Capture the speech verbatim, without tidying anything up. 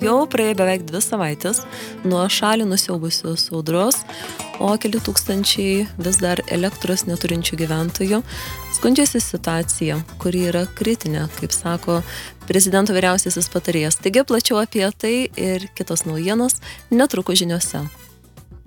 Jau praėjo beveik dvi savaitės nuo šalį nusiaubusios audros, o keli tūkstančiai vis dar elektros neturinčių gyventojų skundžiasi situacija, kuri yra kritinė, kaip sako prezidento vyriausiasis patarėjas. Taigi plačiau apie tai ir kitos naujienos netrukus žiniose.